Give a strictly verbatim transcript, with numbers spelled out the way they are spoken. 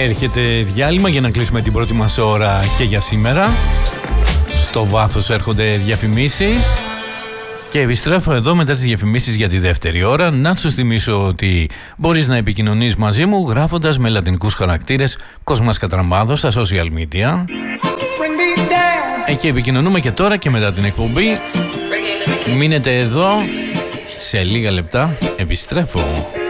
Έρχεται διάλειμμα για να κλείσουμε την πρώτη μας ώρα και για σήμερα. Στο βάθος έρχονται διαφημίσεις και επιστρέφω εδώ μετά τις διαφημίσεις για τη δεύτερη ώρα. Να σου θυμίσω ότι μπορείς να επικοινωνείς μαζί μου γράφοντας με λατινικούς χαρακτήρες Κοσμάς Κατραμάδος στα social media. Εκεί επικοινωνούμε και τώρα και μετά την εκπομπή. Μείνετε εδώ, σε λίγα λεπτά επιστρέφω.